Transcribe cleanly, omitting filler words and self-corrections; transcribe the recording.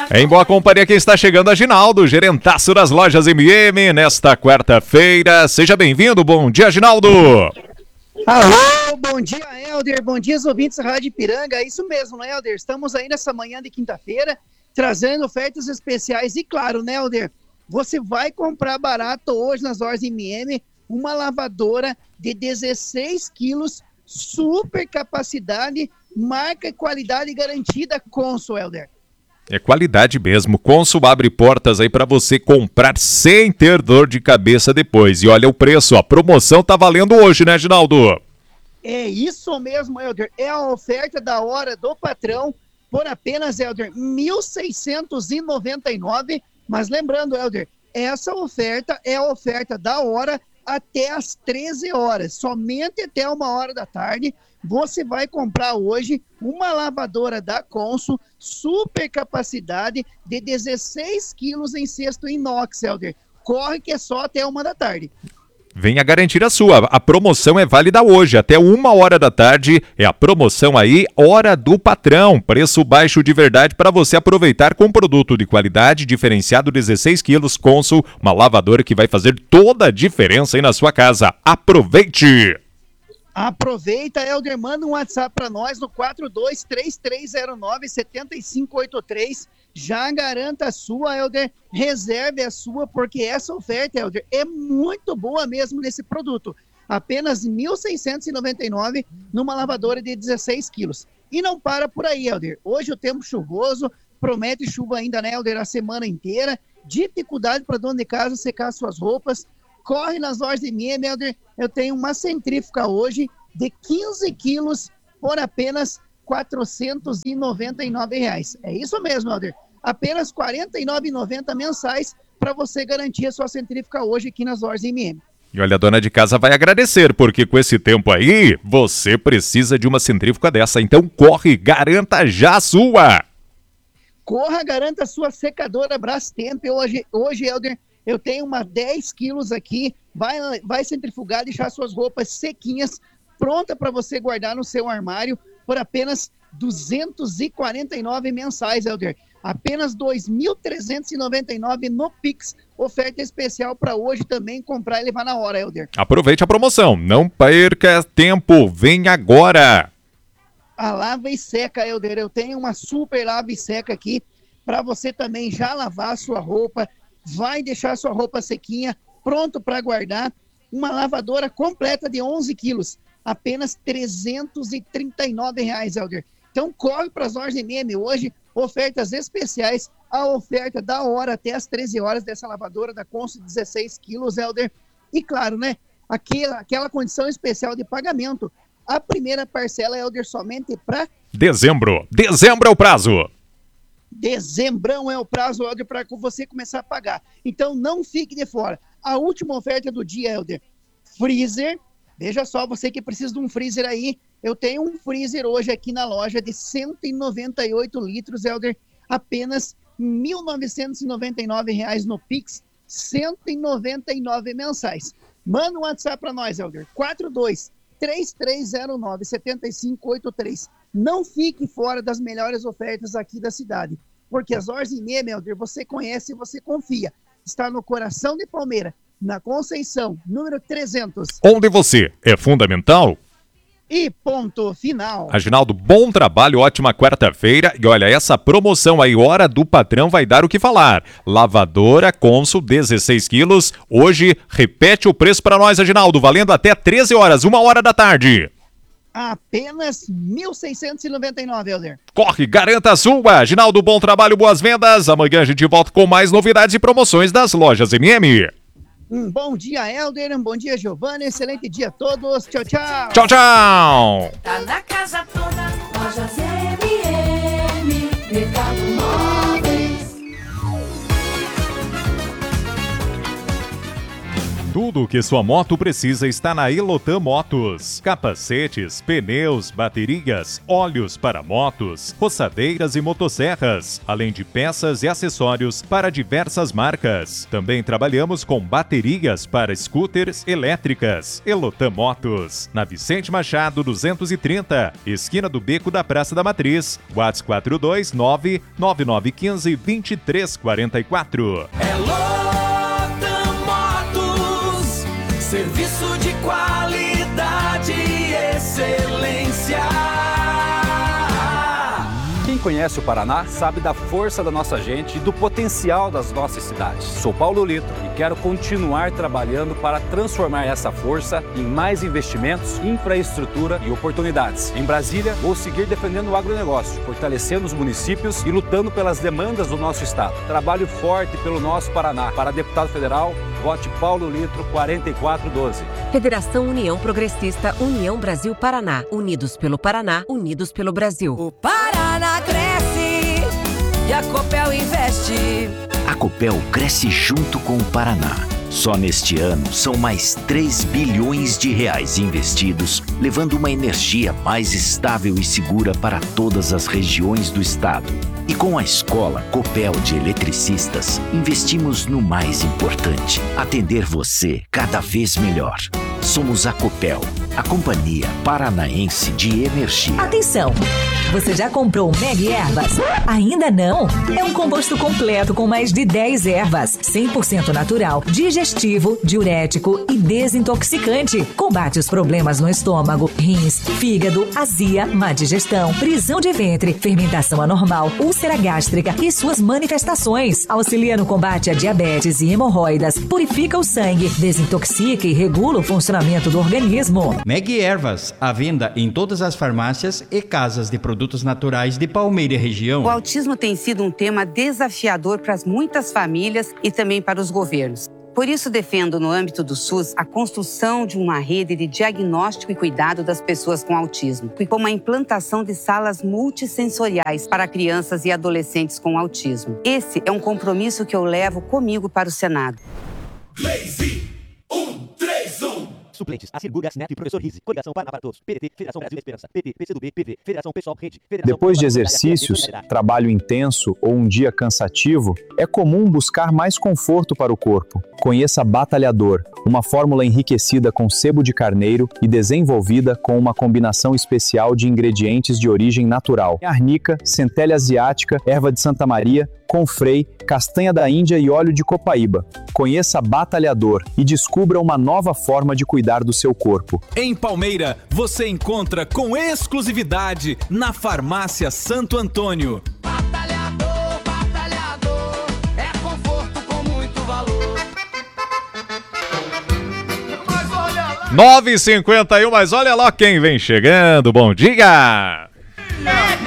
Em boa companhia, quem está chegando é Ginaldo, gerentaço das lojas MM, nesta quarta-feira. Seja bem-vindo, bom dia, Ginaldo. Alô, bom dia, Helder, bom dia, ouvintes da Rádio Ipiranga. É isso mesmo, né, Helder? Estamos aí nessa manhã de quinta-feira, trazendo ofertas especiais e claro, né, Helder? Você vai comprar barato hoje nas lojas MM uma lavadora de 16 quilos, super capacidade, marca, qualidade garantida, Consul, Helder. É qualidade mesmo. Consul abre portas aí para você comprar sem ter dor de cabeça depois. E olha o preço, a promoção tá valendo hoje, né, Ginaldo? É isso mesmo, Helder. É a oferta da hora do patrão por apenas, Helder, R$ 1.699. Mas lembrando, Helder, essa oferta é a oferta da hora até às 13 horas. Somente até 1h da tarde. Você vai comprar hoje uma lavadora da Consul, super capacidade de 16 quilos em cesto inox, Helder. Corre que é só até 1h da tarde. Venha garantir a sua. A promoção é válida hoje, até 1h da tarde. É a promoção aí, Hora do Patrão. Preço baixo de verdade para você aproveitar com produto de qualidade, diferenciado 16 quilos, Consul. Uma lavadora que vai fazer toda a diferença aí na sua casa. Aproveite! Aproveita, Helder, manda um WhatsApp para nós no 423309-7583. Já garanta a sua, Helder, reserve a sua, porque essa oferta, Helder, é muito boa mesmo nesse produto. Apenas R$ 1.699 numa lavadora de 16 quilos. E não para por aí, Helder. Hoje o tempo chuvoso, promete chuva ainda, né, Helder, a semana inteira. Dificuldade para dona de casa secar suas roupas. Corre nas lojas de MM, Helder. Eu tenho uma centrífuga hoje de 15 quilos por apenas R$ 499. É isso mesmo, Helder. Apenas R$ 49,90 mensais para você garantir a sua centrífuga hoje aqui nas lojas MM. E olha, a dona de casa vai agradecer, porque com esse tempo aí, você precisa de uma centrífuga dessa. Então corre, garanta já a sua. Corra, garanta a sua secadora Brastemp. Hoje, Helder, eu tenho uma 10 quilos aqui, vai centrifugar, deixar suas roupas sequinhas, pronta para você guardar no seu armário por apenas R$ 249 mensais, Helder. Apenas R$ 2.399 no Pix. Oferta especial para hoje também, comprar e levar na hora, Helder. Aproveite a promoção, não perca tempo, vem agora. A lava e seca, Helder. Eu tenho uma super lava e seca aqui para você também já lavar a sua roupa. Vai deixar sua roupa sequinha, pronto para guardar. Uma lavadora completa de 11 quilos, apenas R$ 339, Helder. Então corre para as lojas MM hoje, ofertas especiais, a oferta da hora até as 13 horas dessa lavadora da Consul 16 quilos, Helder. E claro, né, aquela condição especial de pagamento. A primeira parcela, Helder, somente para dezembro. Dezembro é o prazo. Dezembrão é o prazo, Helder, para você começar a pagar. Então não fique de fora. A última oferta do dia, Helder, freezer. Veja só, você que precisa de um freezer aí, eu tenho um freezer hoje aqui na loja de 198 litros, Helder, apenas R$ 1.999 no Pix, 199 mensais. Manda um WhatsApp para nós, Helder, 423309-7583. Não fique fora das melhores ofertas aqui da cidade, porque as lojas MM, Helder, você conhece e você confia. Está no coração de Palmeira, na Conceição, número 300. Onde você é fundamental. E ponto final. Aginaldo, bom trabalho, ótima quarta-feira. E olha, essa promoção aí, Hora do Patrão, vai dar o que falar. Lavadora Consul, 16 quilos. Hoje, repete o preço para nós, Aginaldo, valendo até 13 horas, 1h da tarde. Apenas R$ 1.699, Helder. Corre, garanta a sua. Aginaldo, bom trabalho, boas vendas. Amanhã a gente volta com mais novidades e promoções das lojas MM. Um bom dia, Helder. Um bom dia, Giovana. Excelente dia a todos. Tchau, tchau. Tchau, tchau. Tá na casa toda, lojas MM, Mercado Móveis. Tudo o que sua moto precisa está na Elotan Motos. Capacetes, pneus, baterias, óleos para motos, roçadeiras e motosserras, além de peças e acessórios para diversas marcas. Também trabalhamos com baterias para scooters elétricas. Elotan Motos, na Vicente Machado 230, esquina do Beco da Praça da Matriz. WhatsApp 429-9915-2344. É Lotan Motos, serviço de qualidade e excelência. Quem conhece o Paraná sabe da força da nossa gente e do potencial das nossas cidades. Sou Paulo Litro e quero continuar trabalhando para transformar essa força em mais investimentos, infraestrutura e oportunidades. Em Brasília, vou seguir defendendo o agronegócio, fortalecendo os municípios e lutando pelas demandas do nosso estado. Trabalho forte pelo nosso Paraná. Para deputado federal, vote Paulo Litro 4412. Federação União Progressista, União Brasil Paraná. Unidos pelo Paraná, unidos pelo Brasil. O Paraná cresce e a Copel investe. A Copel cresce junto com o Paraná. Só neste ano são mais 3 bilhões de reais investidos, levando uma energia mais estável e segura para todas as regiões do estado. E com a Escola Copel de Eletricistas, investimos no mais importante: atender você cada vez melhor. Somos a Copel, a Companhia Paranaense de Energia. Atenção! Você já comprou o Meg Ervas? Ainda não? É um composto completo com mais de 10 ervas, 100% natural, digestivo, diurético e desintoxicante. Combate os problemas no estômago, rins, fígado, azia, má digestão, prisão de ventre, fermentação anormal, úlcera gástrica e suas manifestações. Auxilia no combate a diabetes e hemorroidas, purifica o sangue, desintoxica e regula o funcionamento do organismo. Meg Ervas, à venda em todas as farmácias e casas de produtos naturais de Palmeira e região. O autismo tem sido um tema desafiador para muitas famílias e também para os governos. Por isso, defendo, no âmbito do SUS, a construção de uma rede de diagnóstico e cuidado das pessoas com autismo, e com a implantação de salas multissensoriais para crianças e adolescentes com autismo. Esse é um compromisso que eu levo comigo para o Senado. Lazy 131. Suplentes, Assirgu, Gasnet e Professor Rizzi. Coligação Paraná para Todos. PDT, Federação Brasil Esperança. PT, PCdoB, PV, Federação Pessoal Rede. Federação Depois de exercícios, trabalho intenso ou um dia cansativo, é comum buscar mais conforto para o corpo. Conheça Batalhador, uma fórmula enriquecida com sebo de carneiro e desenvolvida com uma combinação especial de ingredientes de origem natural: arnica, centelha asiática, erva de Santa Maria, confrei, castanha da Índia e óleo de copaíba. Conheça Batalhador e descubra uma nova forma de cuidar do seu corpo. Em Palmeira, você encontra com exclusividade na Farmácia Santo Antônio. Batalhador, batalhador, é conforto com muito valor. Mas olha lá. 9h51, mas olha lá quem vem chegando. Bom dia!